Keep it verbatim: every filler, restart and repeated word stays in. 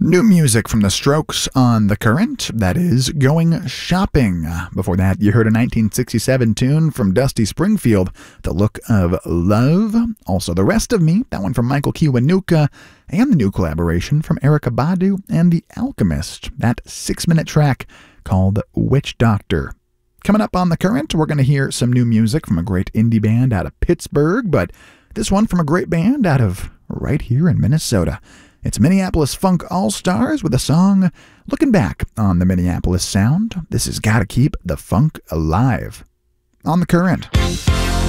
New music from The Strokes on The Current, that is Going Shopping. Before that, you heard a nineteen sixty-seven tune from Dusty Springfield, The Look of Love. Also, The Rest of Me, that one from Michael Kiwanuka, and the new collaboration from Erykah Badu and The Alchemist, that six-minute track called Witch Doctor. Coming up on The Current, we're going to hear some new music from a great indie band out of Pittsburgh, but this one from a great band out of right here in Minnesota. It's Minneapolis Funk All-Stars with a song looking back on the Minneapolis sound. This has got to keep the funk alive. On The Current.